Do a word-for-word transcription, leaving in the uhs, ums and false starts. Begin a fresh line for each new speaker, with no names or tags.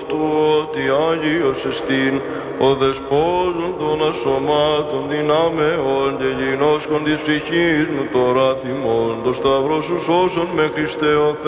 του ότι Άγιος εστίν, ο δεσπόζων των ασωμάτων δυνάμεων και γινώσκων της ψυχής μου τώρα θυμών, το σταυρό σου σώσον με Χριστέ ο